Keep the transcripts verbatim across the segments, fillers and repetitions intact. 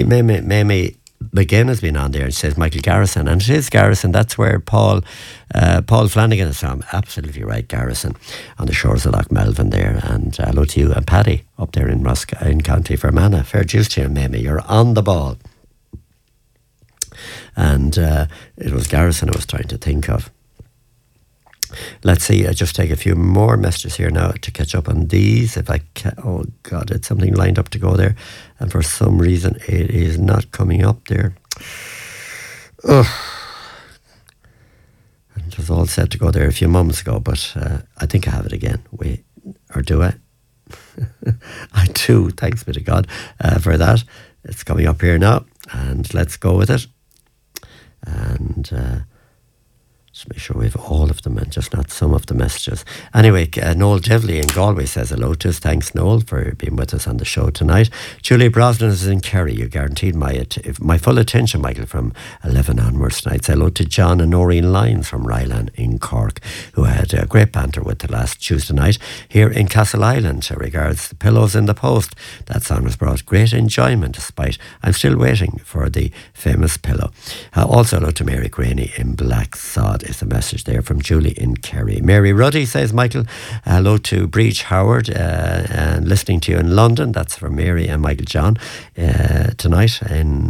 Mamie, Mamie McGinn has been on there and she says Michael Garrison, and it is Garrison. That's where Paul uh, Paul Flanagan is from. Absolutely right, Garrison, on the shores of Loch Melvin there. And uh, hello to you and Paddy up there in Rosca- in County Fermanagh. Fair dues to you, Mamie. You're on the ball. And uh, it was Garrison I was trying to think of. Let's see, I just take a few more messages here now to catch up on these. If I can, oh God, it's something lined up to go there, and for some reason it is not coming up there. Oh, it was all set to go there a few moments ago, but uh, I think I have it again. Wait, or do I? I do, thanks be to God uh, for that. It's coming up here now, and let's go with it. And uh, just make sure we have all of them and just not some of the messages. Anyway, uh, Noel Devley in Galway says hello to us. Thanks, Noel, for being with us on the show tonight. Julie Brosnan is in Kerry. You guaranteed my at- my full attention, Michael, from eleven onwards tonight. Say hello to John and Noreen Lyons from Ryland in Cork, who had a great banter with the last Tuesday night here in Castle Island. Regards the Pillows in the Post. That song was brought great enjoyment, despite I'm still waiting for the famous pillow. Uh, also hello to Mary Graney in Black Sod. Is the message there from Julie in Kerry. Mary Ruddy says, Michael, hello to Breach Howard, uh, and listening to you in London. That's from Mary and Michael John uh, tonight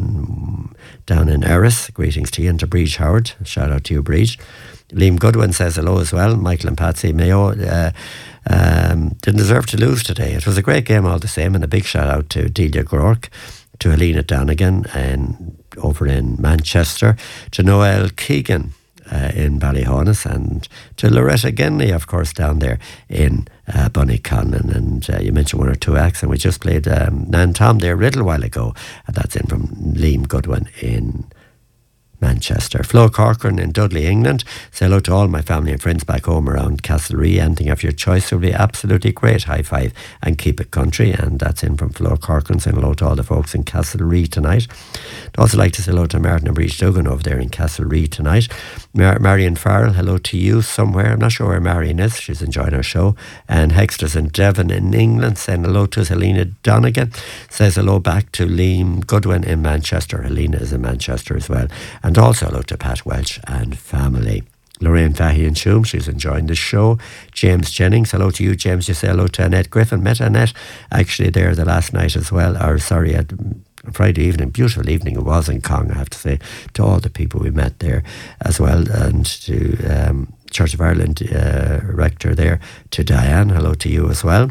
in down in Erris. Greetings to you and to Breach Howard. Shout out to you, Breach. Liam Goodwin says hello as well. Michael and Patsy Mayo uh, um, didn't deserve to lose today. It was a great game all the same, and a big shout out to Delia Gork, to Helena Donegan and over in Manchester, to Noel Keegan Uh, in Ballyhonus, and to Loretta Genley, of course, down there in uh, Bunnyconlon. And uh, you mentioned one or two acts, and we just played um, Nan Tom there a little while ago, and that's in from Liam Goodwin in Manchester. Flo Corcoran in Dudley, England. Say hello to all my family and friends back home around Castlerea. Anything of your choice will be absolutely great. High five and keep it country. And that's in from Flo Corcoran. Saying hello to all the folks in Castlerea tonight. I'd also like to say hello to Martin and Breach Duggan over there in Castlerea tonight. Mar- Marion Farrell, hello to you somewhere. I'm not sure where Marion is. She's enjoying our show. And Hexter's in Devon in England. Saying hello to us. Helena Donegan says hello back to Liam Goodwin in Manchester. Helena is in Manchester as well. And also hello to Pat Welch and family. Lorraine Fahy and Shoom, she's enjoying the show. James Jennings, hello to you, James. You say hello to Annette Griffin. Met Annette actually there the last night as well, or sorry, at Friday evening. Beautiful evening it was in Cong, I have to say, to all the people we met there as well, and to um, Church of Ireland uh, rector there, to Diane, hello to you as well.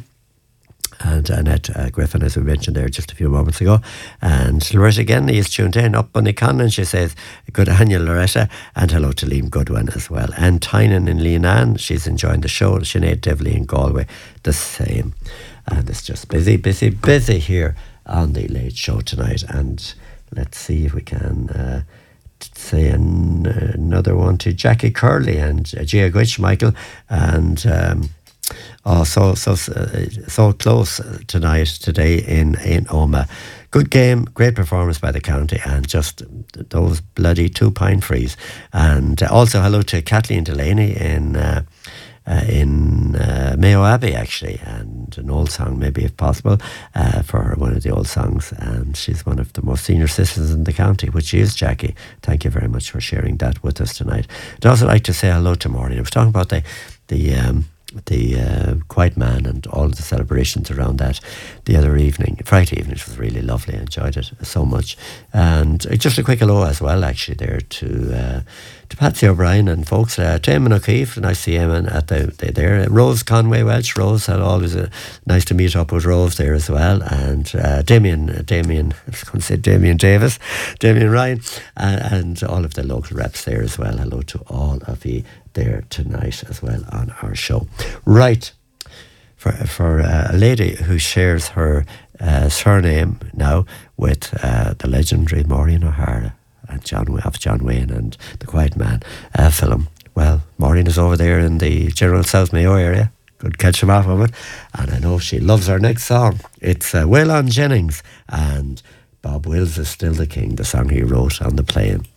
And Annette uh, Griffin, as we mentioned there just a few moments ago. And Loretta Genley is tuned in up on the Conlon. She says, good annual, Loretta. And hello to Liam Goodwin as well. And Tynan in Leanan, she's enjoying the show. Sinead Devley in Galway, the same. And it's just busy, busy, busy here on the Late Show tonight. And let's see if we can uh, say an, uh, another one to Jackie Curley and uh, Gia Gwitch, Michael. And... Um, Oh, so so uh, so close tonight, today in, in Omagh. Good game, great performance by the county, and just those bloody two pine frees. And also hello to Kathleen Delaney in uh, uh, in uh, Mayo Abbey, actually, and an old song, maybe if possible, uh, for her, one of the old songs. And she's one of the most senior citizens in the county, which is Jackie. Thank you very much for sharing that with us tonight. I'd also like to say hello to Maureen. I was talking about the the. Um, the uh, Quiet Man and all the celebrations around that the other evening, Friday evening. It was really lovely. I enjoyed it so much. And just a quick hello as well, actually, there to uh, to Patsy O'Brien and folks, uh, to Eamon O'Keefe. Nice to see Eamon at the, the there. Rose Conway Welch. Rose, had always uh, nice to meet up with Rose there as well. And uh, Damien, uh, Damien, I was going to say Damien Davis, Damien Ryan, uh, and all of the local reps there as well. Hello to all of you there tonight as well on our show. Right, for for uh, a lady who shares her uh, surname now with uh, the legendary Maureen O'Hara and John of John Wayne and The Quiet Man uh, film. Well, Maureen is over there in the general South Mayo area. Could catch him off of it, and I know she loves our next song. It's uh, Waylon Jennings, and Bob Wills is still the king. The song he wrote on the plane.